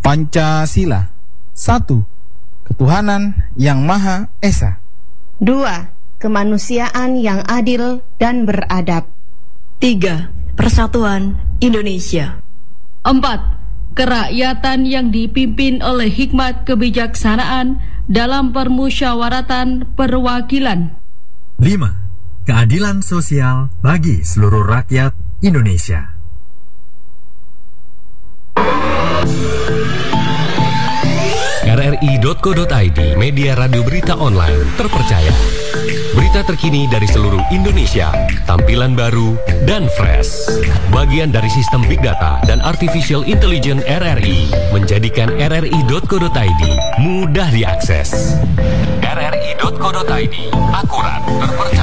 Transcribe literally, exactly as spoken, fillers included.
Pancasila. Satu, ketuhanan yang Maha Esa. Dua, kemanusiaan yang adil dan beradab. Tiga, persatuan Indonesia. Empat, kerakyatan yang dipimpin oleh hikmat kebijaksanaan dalam permusyawaratan perwakilan. Lima, keadilan sosial bagi seluruh rakyat Indonesia. R R I titik co titik I D, media radio berita online terpercaya. Berita terkini dari seluruh Indonesia, tampilan baru dan fresh. Bagian dari sistem Big Data dan Artificial Intelligence R R I, menjadikan R R I titik co titik I D mudah diakses. R R I titik co titik I D, akurat, terpercaya.